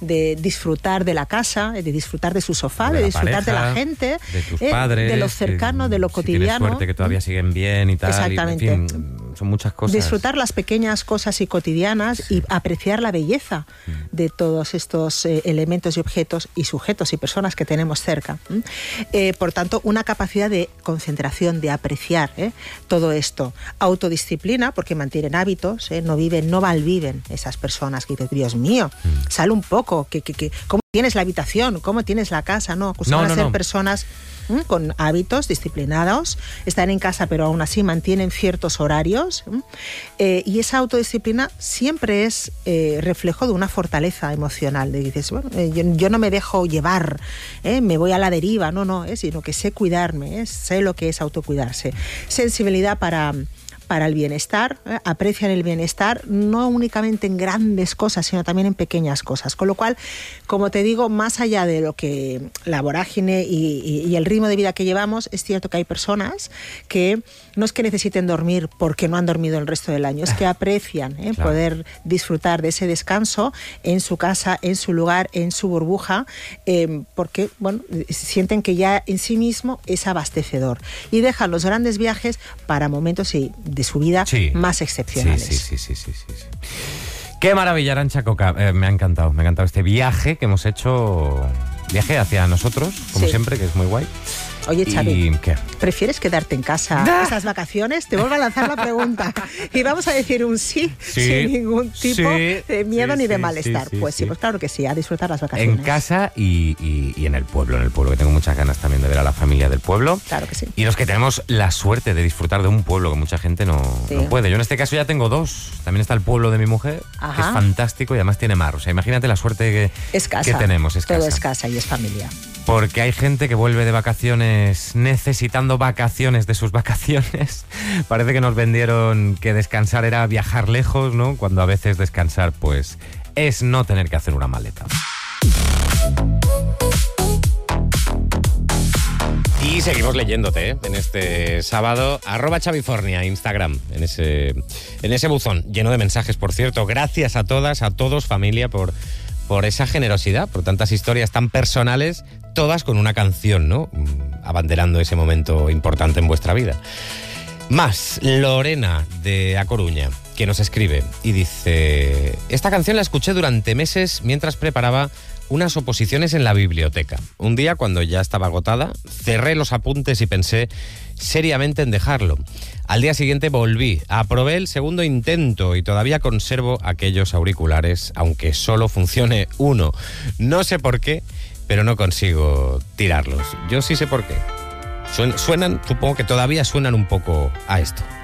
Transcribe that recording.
de disfrutar de la casa, de disfrutar de su sofá, de disfrutar pareja, de la gente, de tus padres, de lo cercano, de lo si cotidiano. tienes suerte que todavía siguen bien y tal. Exactamente. Y, en fin, son muchas cosas. Disfrutar las pequeñas cosas y cotidianas y apreciar la belleza de todos estos elementos y objetos y sujetos y personas que tenemos cerca. Por tanto, una capacidad de concentración, de apreciar todo esto. Autodisciplina, porque mantienen hábitos, no malviven esas personas que dicen, Dios mío, sal un poco, ¿cómo tienes la habitación? ¿Cómo tienes la casa? No, van a ser personas con hábitos disciplinados, están en casa pero aún así mantienen ciertos horarios, y esa autodisciplina siempre es reflejo de una fortaleza emocional, de dices, bueno, yo no me dejo llevar, me voy a la deriva, sino que sé cuidarme, sé lo que es autocuidarse. Sensibilidad para el bienestar, aprecian el bienestar no únicamente en grandes cosas, sino también en pequeñas cosas. Con lo cual, como te digo, más allá de lo que la vorágine y el ritmo de vida que llevamos, es cierto que hay personas que no es que necesiten dormir porque no han dormido el resto del año, es que aprecian claro, poder disfrutar de ese descanso en su casa, en su lugar, en su burbuja, porque sienten que ya en sí mismo es abastecedor y dejan los grandes viajes para momentos de su vida más excepcionales. Sí. Qué maravilla, Arantxa Coca. Me ha encantado este viaje que hemos hecho, viaje hacia nosotros, como siempre, que es muy guay. Oye, Xavi, ¿qué? ¿Prefieres quedarte en casa estas vacaciones? Te vuelvo a lanzar la pregunta. Y vamos a decir un sí sin ningún tipo de miedo ni de malestar. Pues claro que sí, a disfrutar las vacaciones. En casa y en el pueblo, que tengo muchas ganas también de ver a la familia del pueblo. Claro que sí. Y los que tenemos la suerte de disfrutar de un pueblo que mucha gente no puede. Yo en este caso ya tengo dos. También está el pueblo de mi mujer, que es fantástico y además tiene mar. O sea, imagínate la suerte que tenemos. Todo es casa y es familia. Porque hay gente que vuelve de vacaciones necesitando vacaciones de sus vacaciones. Parece que nos vendieron que descansar era viajar lejos, ¿no? Cuando a veces descansar, pues, es no tener que hacer una maleta. Y seguimos leyéndote, en este sábado, @Xavifornia, Instagram, en ese buzón, lleno de mensajes, por cierto. Gracias a todas, a todos, familia, por esa generosidad, por tantas historias tan personales, todas con una canción, ¿no? Abanderando ese momento importante en vuestra vida. Más, Lorena, de A Coruña, que nos escribe y dice: esta canción la escuché durante meses mientras preparaba unas oposiciones en la biblioteca. Un día, cuando ya estaba agotada, cerré los apuntes y pensé seriamente en dejarlo. Al día siguiente volví, aprobé el segundo intento y todavía conservo aquellos auriculares, aunque solo funcione uno. No sé por qué, pero no consigo tirarlos. Yo sí sé por qué. Suenan, supongo que todavía suenan un poco a esto.